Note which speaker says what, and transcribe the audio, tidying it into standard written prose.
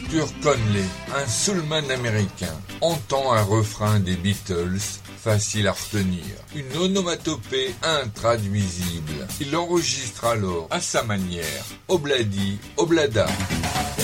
Speaker 1: Arthur Conley, un soulman américain, entend un refrain des Beatles, facile à retenir, une onomatopée intraduisible. Il l'enregistre alors à sa manière, obladi, oblada.